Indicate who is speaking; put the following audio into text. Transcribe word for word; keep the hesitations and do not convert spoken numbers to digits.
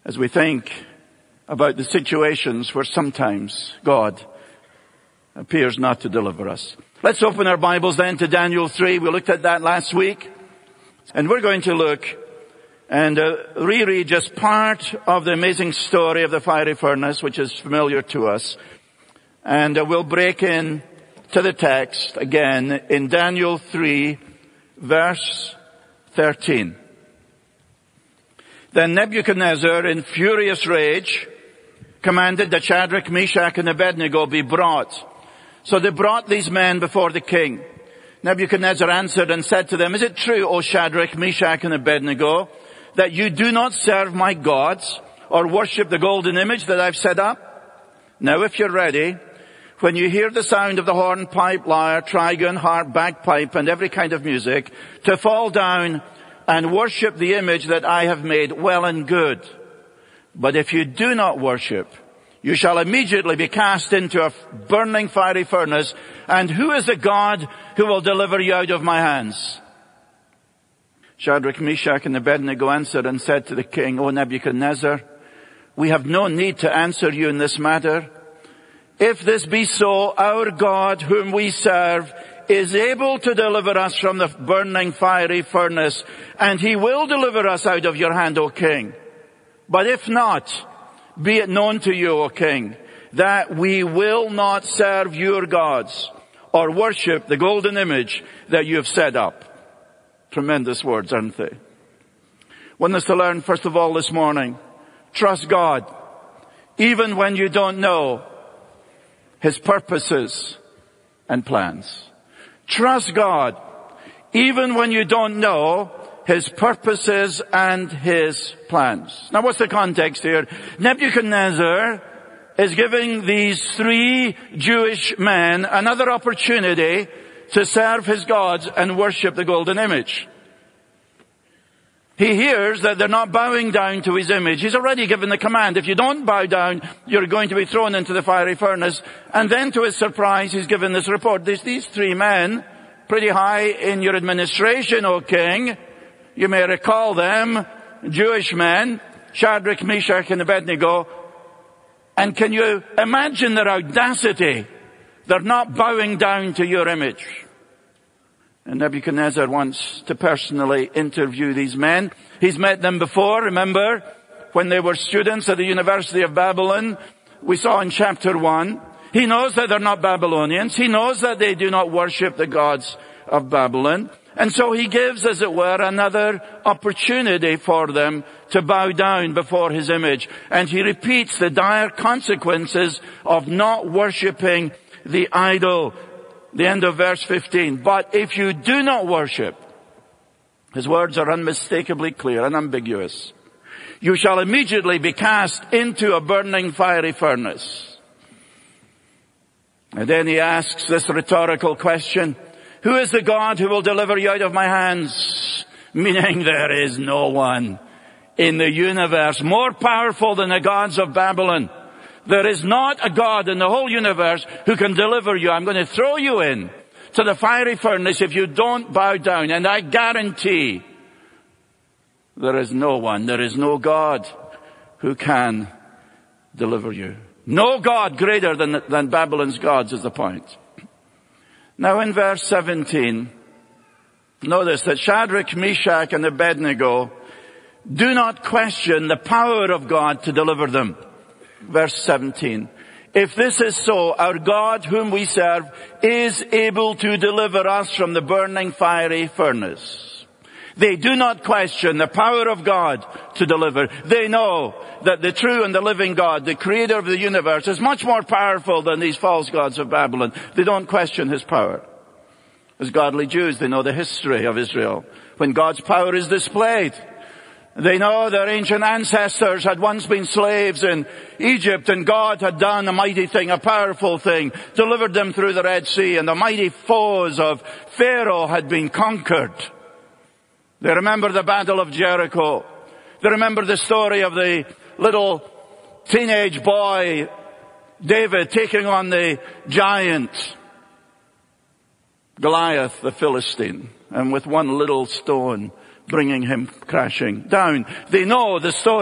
Speaker 1: as we think about the situations where sometimes God appears not to deliver us. Let's open our Bibles then to Daniel three. We looked at that last week. And we're going to look and uh, reread just part of the amazing story of the fiery furnace, which is familiar to us. And uh, we'll break in to the text again in Daniel three, verse thirteen. Then Nebuchadnezzar, in furious rage, commanded that Shadrach, Meshach, and Abednego be brought. So they brought these men before the king. Nebuchadnezzar answered and said to them, "Is it true, O Shadrach, Meshach, and Abednego, that you do not serve my gods or worship the golden image that I've set up? Now if you're ready, when you hear the sound of the horn, pipe, lyre, trigon, harp, bagpipe, and every kind of music, to fall down and worship the image that I have made, well and good. But if you do not worship, you shall immediately be cast into a burning fiery furnace. And who is the God who will deliver you out of my hands?" Shadrach, Meshach, and Abednego answered and said to the king, "O Nebuchadnezzar, we have no need to answer you in this matter. If this be so, our God whom we serve is able to deliver us from the burning fiery furnace, and he will deliver us out of your hand, O king. But if not, be it known to you, O king, that we will not serve your gods or worship the golden image that you have set up." Tremendous words, aren't they? Want us to learn, first of all, this morning, trust God, even when you don't know his purposes and plans. Trust God, even when you don't know his purposes and his plans. Now what's the context here? Nebuchadnezzar is giving these three Jewish men another opportunity to serve his gods and worship the golden image. He hears that they're not bowing down to his image. He's already given the command. If you don't bow down, you're going to be thrown into the fiery furnace. And then to his surprise, he's given this report. There's these three men, pretty high in your administration, O king. You may recall them, Jewish men, Shadrach, Meshach, and Abednego. And can you imagine their audacity? They're not bowing down to your image. And Nebuchadnezzar wants to personally interview these men. He's met them before, remember, when they were students at the University of Babylon. We saw in chapter one. He knows that they're not Babylonians. He knows that they do not worship the gods of Babylon. And so he gives, as it were, another opportunity for them to bow down before his image. And he repeats the dire consequences of not worshipping the idol. The end of verse fifteen. But if you do not worship, his words are unmistakably clear and ambiguous, you shall immediately be cast into a burning fiery furnace. And then he asks this rhetorical question, who is the God who will deliver you out of my hands? Meaning there is no one in the universe more powerful than the gods of Babylon. There is not a God in the whole universe who can deliver you. I'm going to throw you in to the fiery furnace if you don't bow down. And I guarantee there is no one, there is no God who can deliver you. No God greater than, than Babylon's gods is the point. Now in verse seventeen, notice that Shadrach, Meshach, and Abednego do not question the power of God to deliver them. Verse seventeen. If this is so, our God whom we serve is able to deliver us from the burning fiery furnace. They do not question the power of God to deliver. They know that the true and the living God, the creator of the universe, is much more powerful than these false gods of Babylon. They don't question his power. As godly Jews, they know the history of Israel, when God's power is displayed. They know their ancient ancestors had once been slaves in Egypt, and God had done a mighty thing, a powerful thing, delivered them through the Red Sea, and the mighty foes of Pharaoh had been conquered. They remember the Battle of Jericho. They remember the story of the little teenage boy, David, taking on the giant, Goliath, the Philistine, and with one little stone bringing him crashing down. They know the story.